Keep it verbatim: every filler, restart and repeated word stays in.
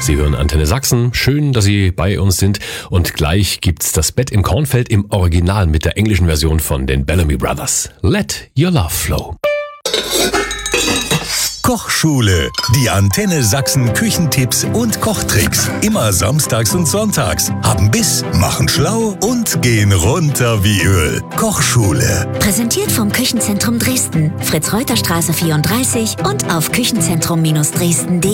Sie hören Antenne Sachsen. Schön, dass Sie bei uns sind. Und gleich gibt's das Bett im Kornfeld im Original mit der englischen Version von den Bellamy Brothers. Let your love flow. Kochschule. Die Antenne Sachsen Küchentipps und Kochtricks. Immer samstags und sonntags. Haben Biss, machen schlau und gehen runter wie Öl. Kochschule. Präsentiert vom Küchenzentrum Dresden. Fritz-Reuter-Straße vierunddreißig und auf küchenzentrum Dresden punkt de.